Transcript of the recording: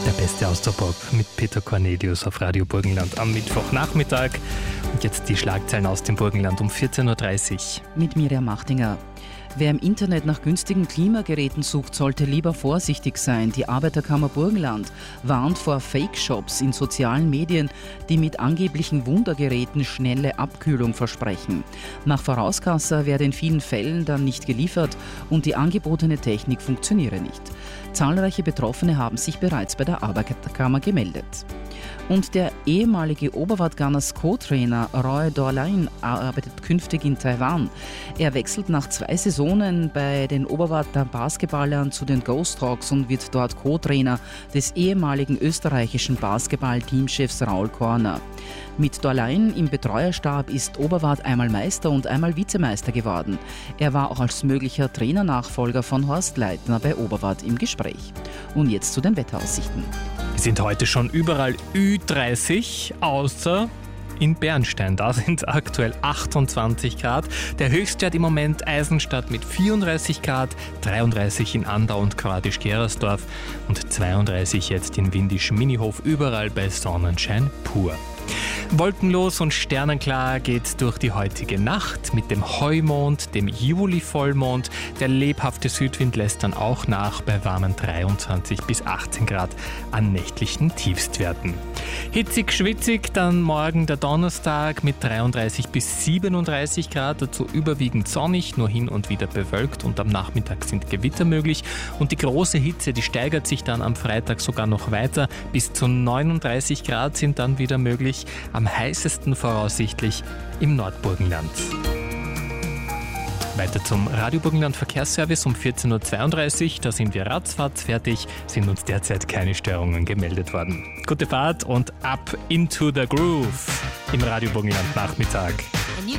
Der beste Austropop mit Peter Cornelius auf Radio Burgenland am Mittwochnachmittag. Und jetzt die Schlagzeilen aus dem Burgenland um 14.30 Uhr. Mit Miriam Machtinger. Wer im Internet nach günstigen Klimageräten sucht, sollte lieber vorsichtig sein. Die Arbeiterkammer Burgenland warnt vor Fake-Shops in sozialen Medien, die mit angeblichen Wundergeräten schnelle Abkühlung versprechen. Nach Vorauskasser werde in vielen Fällen dann nicht geliefert und die angebotene Technik funktioniere nicht. Zahlreiche Betroffene haben sich bereits bei der Arbeiterkammer gemeldet. Und der ehemalige Oberwart-Gunners Co-Trainer Roy Dorlain arbeitet künftig in Taiwan. Er wechselt nach 2 Saisonen bei den Oberwarter Basketballern zu den Ghost Hawks und wird dort Co-Trainer des ehemaligen österreichischen Basketball-Teamchefs Raul Korner. Mit Dorlain im Betreuerstab ist Oberwart einmal Meister und einmal Vizemeister geworden. Er war auch als möglicher Trainernachfolger von Horst Leitner bei Oberwart im Gespräch. Und jetzt zu den Wetteraussichten. Wir sind heute schon überall Ü30, außer in Bernstein. Da sind es aktuell 28 Grad. Der Höchstwert im Moment Eisenstadt mit 34 Grad, 33 in Andau und Kradisch-Gerersdorf und 32 jetzt in Windisch-Minihof, überall bei Sonnenschein pur. Wolkenlos und sternenklar geht's durch die heutige Nacht mit dem Heumond, dem Juli-Vollmond. Der lebhafte Südwind lässt dann auch nach bei warmen 23 bis 18 Grad an nächtlichen Tiefstwerten. Hitzig, schwitzig, dann morgen der Donnerstag mit 33 bis 37 Grad, dazu überwiegend sonnig, nur hin und wieder bewölkt und am Nachmittag sind Gewitter möglich. Und die große Hitze, die steigert sich dann am Freitag sogar noch weiter. Bis zu 39 Grad sind dann wieder möglich. Am heißesten voraussichtlich im Nordburgenland. Weiter zum Radio Burgenland Verkehrsservice um 14.32 Uhr. Da sind wir ratzfatz fertig, sind uns derzeit keine Störungen gemeldet worden. Gute Fahrt und up into the groove im Radio Burgenland Nachmittag.